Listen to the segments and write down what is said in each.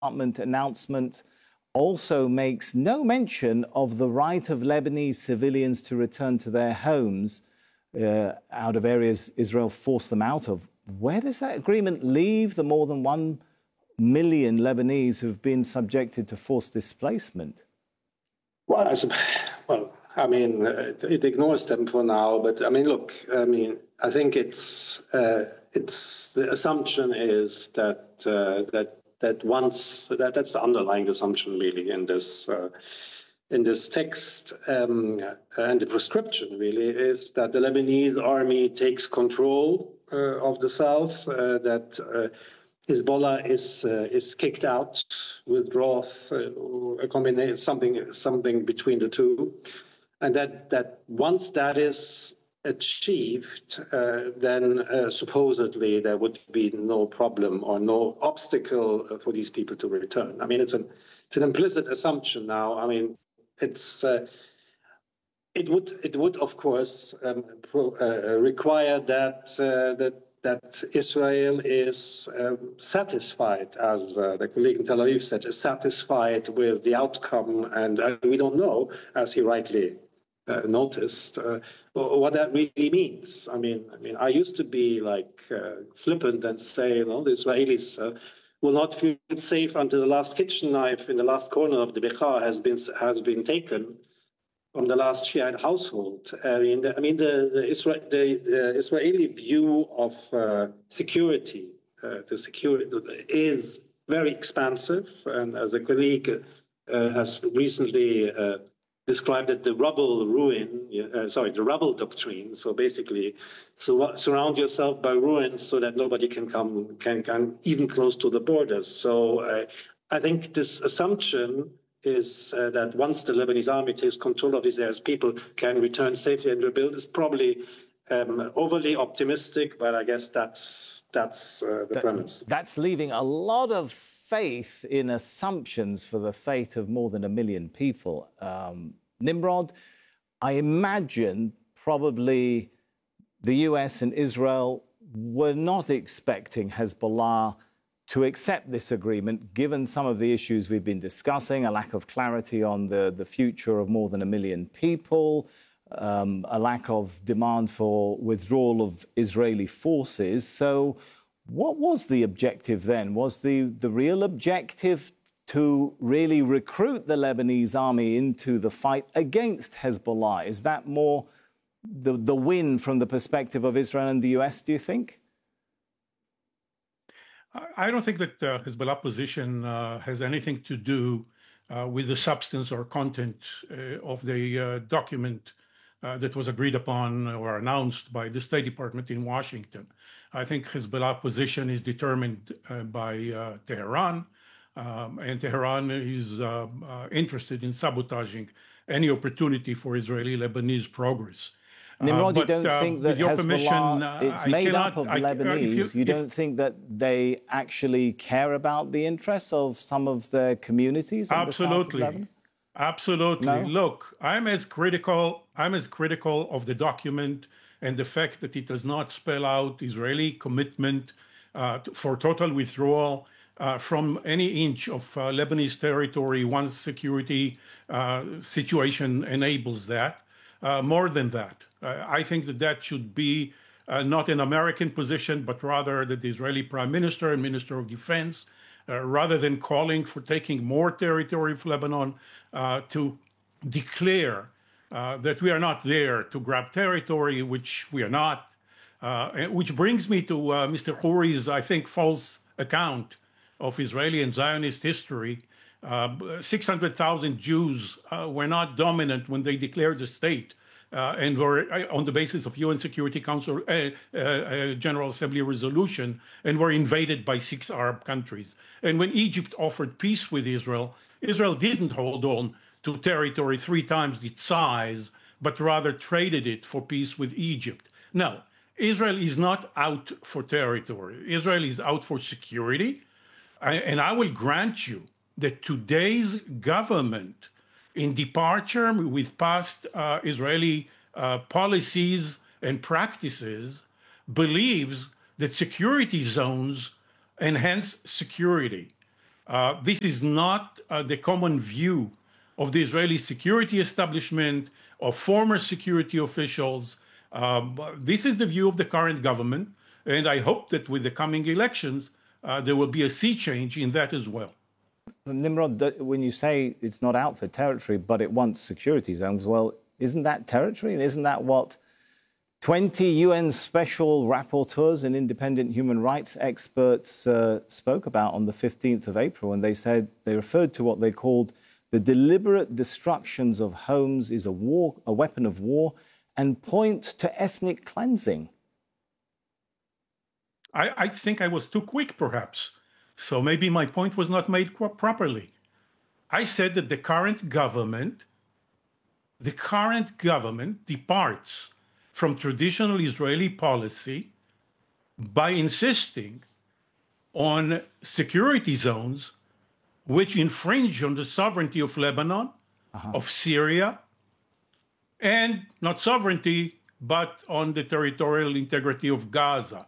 Department announcement also makes no mention of the right of Lebanese civilians to return to their homes out of areas Israel forced them out of. Where does that agreement leave the more than 1 million Lebanese who've been subjected to forced displacement? Well, it ignores them for now. But I mean, look, I think it's the assumption is that's the underlying assumption really in this text, and the prescription really is that the Lebanese army takes control of the south, that Hezbollah is kicked out, withdraws, a combination, something between the two, and that once that is achieved, then supposedly there would be no problem or no obstacle for these people to return. I mean, it's an implicit assumption now. I mean, it would of course require that Israel is satisfied, as the colleague in Tel Aviv said, is satisfied with the outcome, and we don't know, as he rightly noticed, what that really means. I mean, I used to be flippant and say, the Israelis will not feel safe until the last kitchen knife in the last corner of the Beqa has been taken from the last Shiite household. The Israeli view of security, is very expansive, and as a colleague has recently described it, the rubble doctrine. So basically, surround yourself by ruins so that nobody can come even close to the borders. So I think this assumption is that once the Lebanese army takes control of these areas, people can return safely and rebuild. Is probably overly optimistic, but I guess that's the premise. That's leaving a lot of faith in assumptions for the fate of more than 1 million people. Nimrod, I imagine probably the US and Israel were not expecting Hezbollah to accept this agreement, given some of the issues we've been discussing, a lack of clarity on the future of more than 1 million people, a lack of demand for withdrawal of Israeli forces. So what was the objective then? Was the real objective to really recruit the Lebanese army into the fight against Hezbollah? Is that more the win from the perspective of Israel and the US, do you think? I don't think that Hezbollah position has anything to do with the substance or content of the document that was agreed upon or announced by the State Department in Washington. I think Hezbollah position is determined by Tehran, and Tehran is interested in sabotaging any opportunity for Israeli-Lebanese progress. Nimrod, you don't think that Hezbollah, it's made up of Lebanese, you don't think that they actually care about the interests of some of their communities in the south of Lebanon? Absolutely. No? Look, I'm as critical of the document and the fact that it does not spell out Israeli commitment for total withdrawal from any inch of Lebanese territory once security situation enables that. More than that, I think that should be not an American position, but rather that the Israeli Prime Minister and Minister of Defense, rather than calling for taking more territory of Lebanon, to declare that we are not there to grab territory, which we are not, which brings me to Mr. Khouri's, I think, false account of Israeli and Zionist history. 600,000 Jews were not dominant when they declared the state and were on the basis of UN Security Council General Assembly resolution and were invaded by 6 Arab countries. And when Egypt offered peace with Israel, Israel didn't hold on to territory 3 times its size, but rather traded it for peace with Egypt. Now, Israel is not out for territory. Israel is out for security. And I will grant you that today's government, in departure with past Israeli policies and practices, believes that security zones enhance security. This is not the common view of the Israeli security establishment or former security officials. This is the view of the current government, and I hope that with the coming elections, there will be a sea change in that as well. Nimrod, when you say it's not out for territory, but it wants security zones, well, isn't that territory? And isn't that what 20 UN special rapporteurs and independent human rights experts spoke about on the 15th of April? And they referred to what they called the deliberate destructions of homes is a weapon of war, and point to ethnic cleansing. I think I was too quick, perhaps. So maybe my point was not made properly. I said that the current government departs from traditional Israeli policy by insisting on security zones which infringe on the sovereignty of Lebanon, of Syria, and not sovereignty, but on the territorial integrity of Gaza.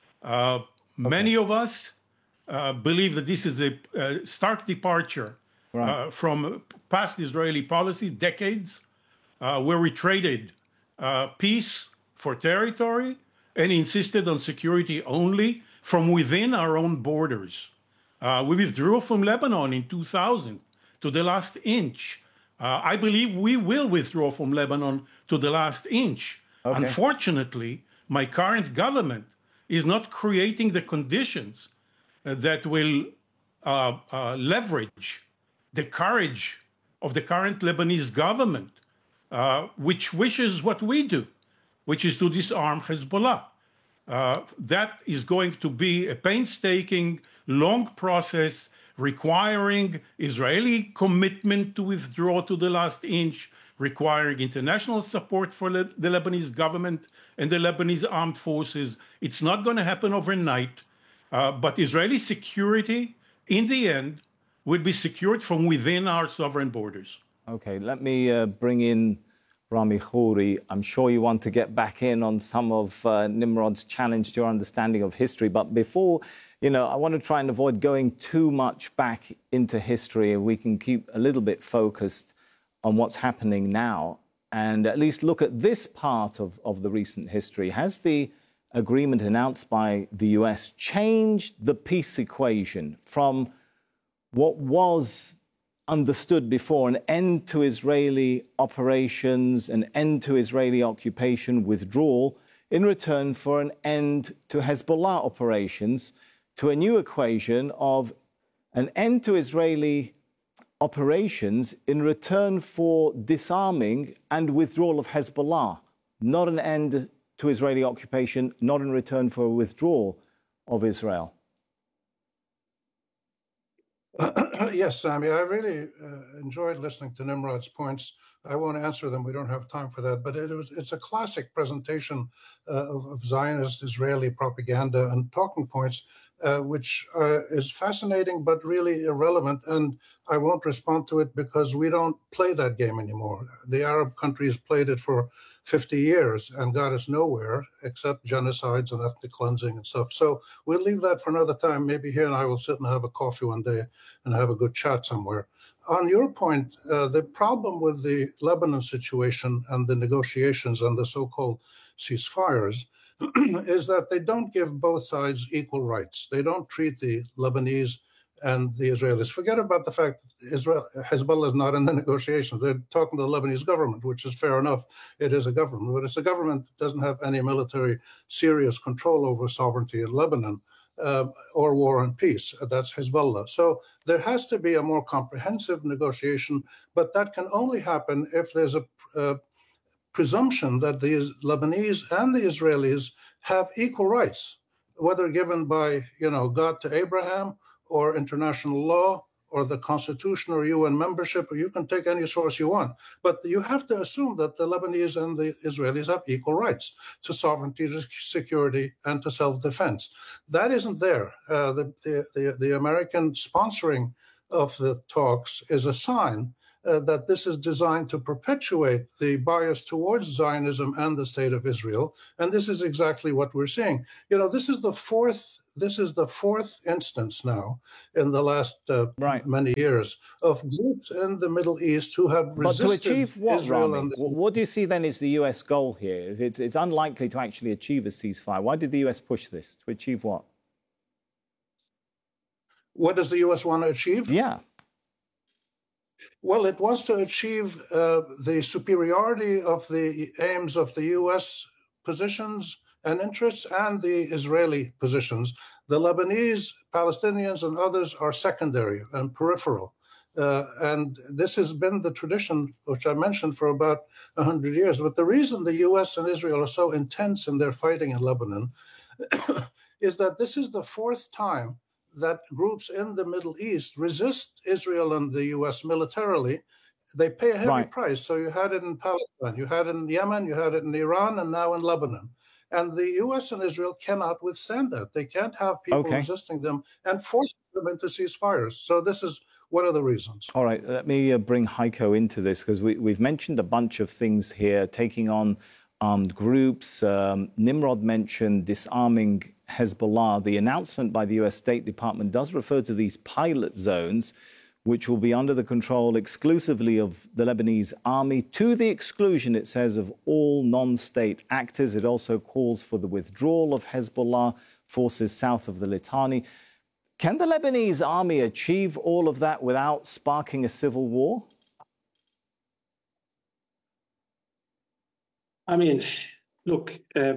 Many of us believe that this is a stark departure from past Israeli policy, decades, where we traded peace for territory and insisted on security only from within our own borders. We withdrew from Lebanon in 2000 to the last inch. I believe we will withdraw from Lebanon to the last inch. Okay. Unfortunately, my current government is not creating the conditions that will leverage the courage of the current Lebanese government, which wishes what we do, which is to disarm Hezbollah. That is going to be a painstaking, long process requiring Israeli commitment to withdraw to the last inch, requiring international support for the Lebanese government and the Lebanese armed forces. It's not going to happen overnight, but Israeli security, in the end, will be secured from within our sovereign borders. Okay, let me bring in Rami Khouri. I'm sure you want to get back in on some of Nimrod's challenge to your understanding of history. But before, I want to try and avoid going too much back into history, and we can keep a little bit focused on what's happening now and at least look at this part of the recent history. Has the agreement announced by the US changed the peace equation from what was understood before, an end to Israeli operations, an end to Israeli occupation, withdrawal, in return for an end to Hezbollah operations, to a new equation of an end to Israeli operations in return for disarming and withdrawal of Hezbollah, not an end to Israeli occupation, not in return for a withdrawal of Israel? Yes, Sami, I really enjoyed listening to Nimrod's points. I won't answer them. We don't have time for that. But it's a classic presentation of Zionist Israeli propaganda and talking points, which is fascinating but really irrelevant. And I won't respond to it because we don't play that game anymore. The Arab countries played it for 50 years and got us nowhere except genocides and ethnic cleansing and stuff. So we'll leave that for another time. Maybe he and I will sit and have a coffee one day and have a good chat somewhere. On your point, the problem with the Lebanon situation and the negotiations and the so-called ceasefires is that they don't give both sides equal rights. They don't treat the Lebanese and the Israelis. Forget about the fact that Hezbollah is not in the negotiations. They're talking to the Lebanese government, which is fair enough. It is a government, but it's a government that doesn't have any military serious control over sovereignty in Lebanon or war and peace. That's Hezbollah. So there has to be a more comprehensive negotiation, but that can only happen if there's a presumption that the Lebanese and the Israelis have equal rights, whether given by, God to Abraham or international law or the Constitution or UN membership, or you can take any source you want. But you have to assume that the Lebanese and the Israelis have equal rights to sovereignty, to security, and to self-defense. That isn't there. The American sponsoring of the talks is a sign that this is designed to perpetuate the bias towards Zionism and the state of Israel, and this is exactly what we're seeing. You know, this is the fourth instance now in the last many years of groups in the Middle East who have resisted But to achieve what, Israel. Rami? What do you see then is the US goal here? It's unlikely to actually achieve a ceasefire. Why did the US push this? To achieve what? What does the US want to achieve? Yeah. Well, it wants to achieve the superiority of the aims of the US positions and interests and the Israeli positions. The Lebanese, Palestinians, and others are secondary and peripheral. And this has been the tradition, which I mentioned, for about 100 years. But the reason the US and Israel are so intense in their fighting in Lebanon is that this is the fourth time that groups in the Middle East resist Israel and the US militarily. They pay a heavy price. So you had it in Palestine, you had it in Yemen, you had it in Iran, and now in Lebanon. And the US and Israel cannot withstand that. They can't have people resisting them and forcing them into ceasefires. So this is one of the reasons. All right, let me bring Heiko into this, because we've mentioned a bunch of things here, taking on armed groups. Nimrod mentioned disarming Hezbollah. The announcement by the US State Department does refer to these pilot zones, which will be under the control exclusively of the Lebanese army, to the exclusion, it says, of all non-state actors. It also calls for the withdrawal of Hezbollah forces south of the Litani. Can the Lebanese army achieve all of that without sparking a civil war? I mean, look,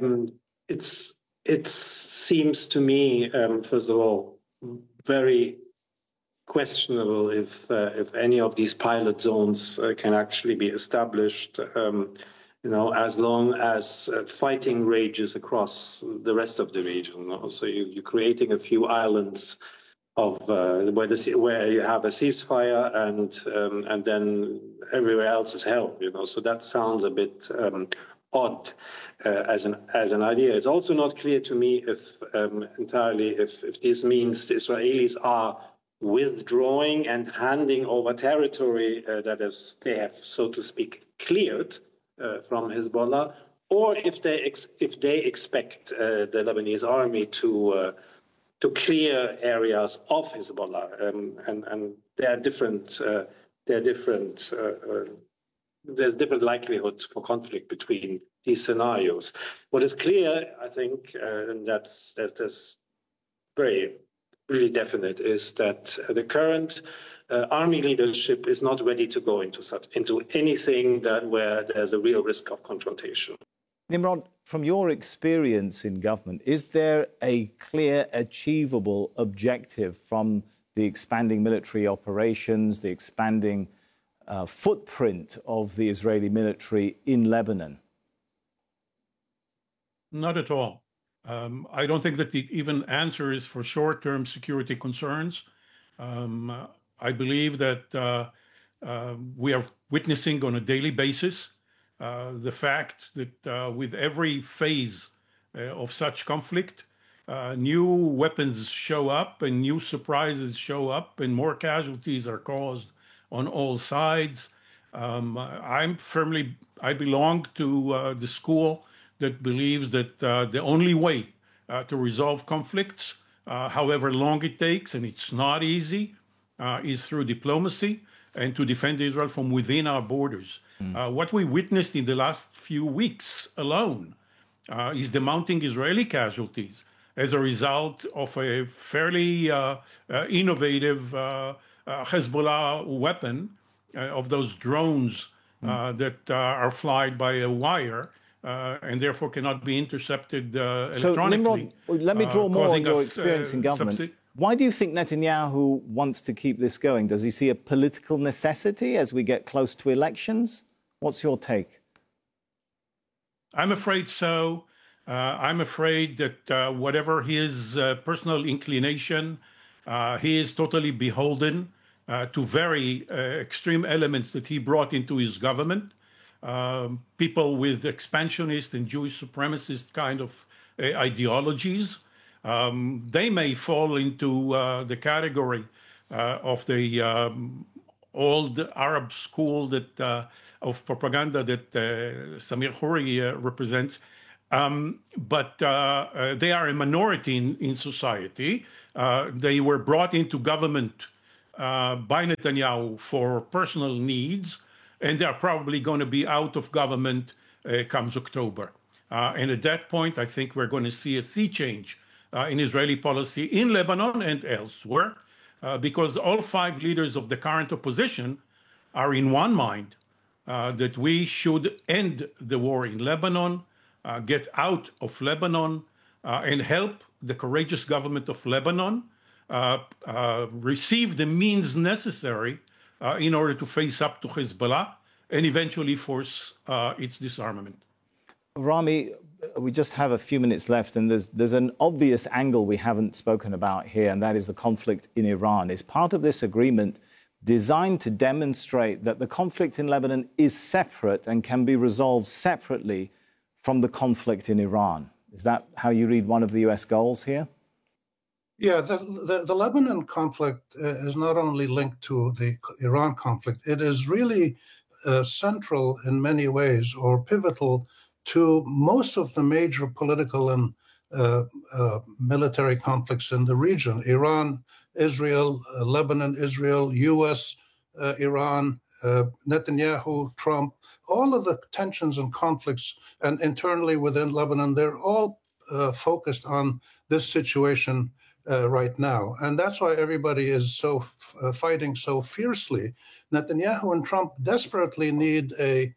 it seems to me, first of all, very questionable if any of these pilot zones can actually be established. As long as fighting rages across the rest of the region. So you're creating a few islands of where you have a ceasefire and then everywhere else is hell. So that sounds a bit odd as an idea. It's also not clear to me if this means the Israelis are withdrawing and handing over territory that they have, so to speak, cleared from Hezbollah, or if they expect the Lebanese army to clear areas of Hezbollah, and there are different. There's different likelihoods for conflict between these scenarios. What is clear, I think, and that's very really definite, is that the current army leadership is not ready to go into anything where there's a real risk of confrontation. Nimrod, from your experience in government, is there a clear, achievable objective from the expanding military operations, the expanding footprint of the Israeli military in Lebanon? Not at all. I don't think that it even answers for short-term security concerns. I believe that we are witnessing on a daily basis the fact that with every phase of such conflict, new weapons show up and new surprises show up and more casualties are caused on all sides. I belong to the school that believes that the only way to resolve conflicts, however long it takes, and it's not easy, is through diplomacy and to defend Israel from within our borders. What we witnessed in the last few weeks alone is the mounting Israeli casualties as a result of a fairly innovative Hezbollah weapon of those drones that are flyed by a wire and therefore cannot be intercepted electronically. So, Nimrod, let me draw more on your experience in government. Why do you think Netanyahu wants to keep this going? Does he see a political necessity as we get close to elections? What's your take? I'm afraid so. I'm afraid that whatever his personal inclination, he is totally beholden to very extreme elements that he brought into his government. People with expansionist and Jewish supremacist kind of ideologies. They may fall into the category of the old Arab school that of propaganda that Samir Khoury represents. But they are a minority in society. They were brought into government by Netanyahu for personal needs, and they are probably going to be out of government comes October. And at that point, I think we're going to see a sea change in Israeli policy in Lebanon and elsewhere, because all 5 leaders of the current opposition are in one mind that we should end the war in Lebanon, get out of Lebanon, and help the courageous government of Lebanon receive the means necessary in order to face up to Hezbollah and eventually force its disarmament. Rami, we just have a few minutes left, and there's an obvious angle we haven't spoken about here, and that is the conflict in Iran. Is part of this agreement designed to demonstrate that the conflict in Lebanon is separate and can be resolved separately from the conflict in Iran? Is that how you read one of the US goals here? Yeah, the Lebanon conflict is not only linked to the Iran conflict, it is really central in many ways, or pivotal to most of the major political and military conflicts in the region. Iran, Israel, Lebanon, Israel, US, Iran, Netanyahu, Trump, all of the tensions and conflicts, and internally within Lebanon, they're all focused on this situation right now. And that's why everybody is so fighting so fiercely. Netanyahu and Trump desperately need a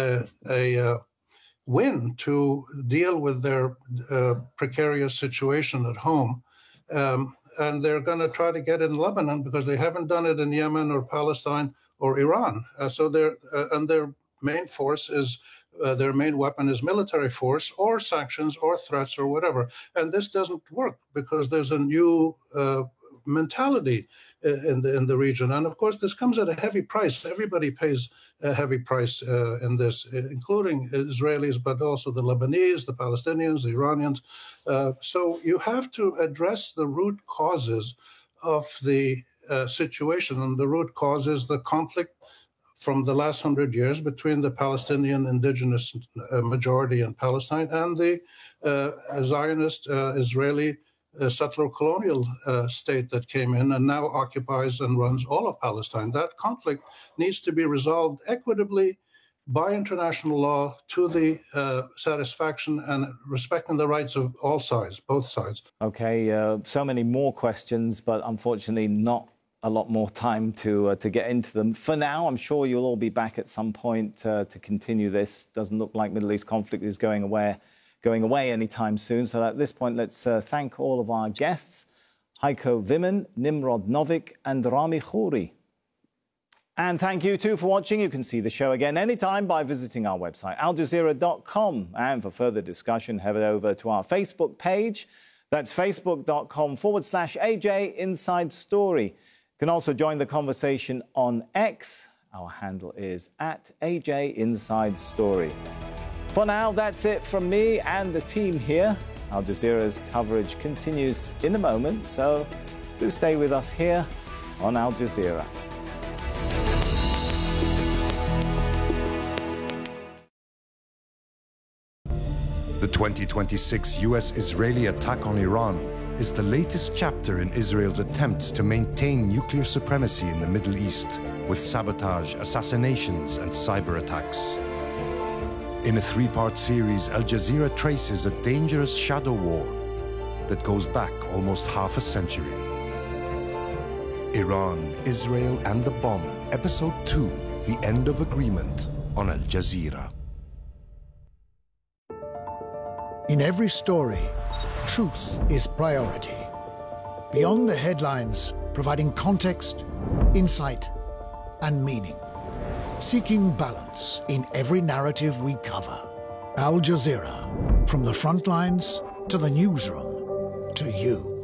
win to deal with their precarious situation at home. And they're going to try to get it in Lebanon because they haven't done it in Yemen or Palestine or Iran. So their main force is, their main weapon is military force or sanctions or threats or whatever. And this doesn't work because there's a new mentality in the region. And of course, this comes at a heavy price. Everybody pays a heavy price in this, including Israelis, but also the Lebanese, the Palestinians, the Iranians. So you have to address the root causes of the situation. And the root cause is the conflict from the last 100 years between the Palestinian indigenous majority in Palestine and the Zionist Israeli settler colonial state that came in and now occupies and runs all of Palestine. That conflict needs to be resolved equitably by international law to the satisfaction and respecting the rights of all sides, both sides. Okay, so many more questions, but unfortunately not a lot more time to get into them. For now, I'm sure you'll all be back at some point to continue this. Doesn't look like Middle East conflict is going away anytime soon. So at this point, let's thank all of our guests, Heiko Wimmen, Nimrod Novick, and Rami Khoury. And thank you too for watching. You can see the show again anytime by visiting our website, aljazeera.com. And for further discussion, head over to our Facebook page. That's facebook.com/AJ Inside Story. You can also join the conversation on X. Our handle is @AJ Inside Story. For now, that's it from me and the team here. Al Jazeera's coverage continues in a moment, so do stay with us here on Al Jazeera. The 2026 US-Israeli attack on Iran is the latest chapter in Israel's attempts to maintain nuclear supremacy in the Middle East with sabotage, assassinations, and cyber attacks. In a 3-part series, Al Jazeera traces a dangerous shadow war that goes back almost half a century. Iran, Israel, and the Bomb, Episode 2, The End of Agreement, on Al Jazeera. In every story, truth is priority. Beyond the headlines, providing context, insight, and meaning. Seeking balance in every narrative we cover. Al Jazeera, from the front lines to the newsroom to you.